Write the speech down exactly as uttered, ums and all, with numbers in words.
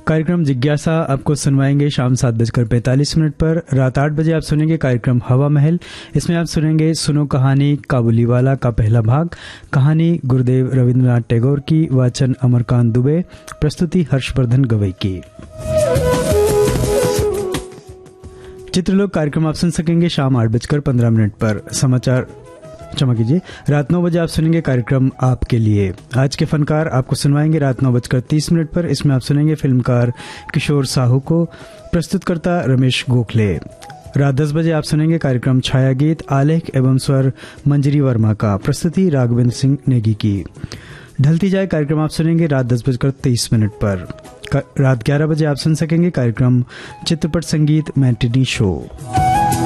कार्यक्रम जिज्ञासा आपको सुनवाएंगे शाम सात बजकर पैंतालीस मिनट पर। रात आठ बजे आप सुनेंगे कार्यक्रम हवा महल। इसमें आप सुनेंगे सुनो कहानी काबुलीवाला का पहला भाग। कहानी गुरुदेव रविंद्रनाथ टैगोर की, वाचन अमरकांत दुबे, प्रस्तुति हर्षवर्धन गवई की। चित्रलोक कार्यक्रम आप सुन सकेंगे शाम आठ बजकर पंद्रह मिनट पर। समाचार क्षमा कीजिए, रात नौ बजे आप सुनेंगे कार्यक्रम आपके लिए। आज के फनकार आपको सुनवाएंगे रात नौ बजकर तीस मिनट पर। इसमें आप सुनेंगे फिल्मकार किशोर साहू को, प्रस्तुतकर्ता रमेश गोखले। रात दस बजे आप सुनेंगे कार्यक्रम छाया गीत, आलेख एवं स्वर मंजरी वर्मा का, प्रस्तुति राघवेंद्र सिंह नेगी की। ढलती जाए कार्यक्रम आप सुनेंगे रात दस बजकर तेईस मिनट पर। रात ग्यारह बजे आप सुन सकेंगे कार्यक्रम चित्रपट संगीत मैटिनी शो।